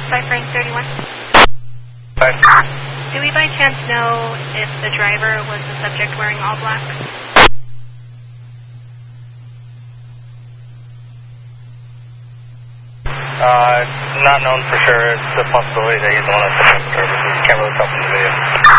by Frank 31. Hi. Do we by chance know if the driver was the subject wearing all black? Not known for sure. It's a possibility that he's the one that's the services. Can't really tell from the video.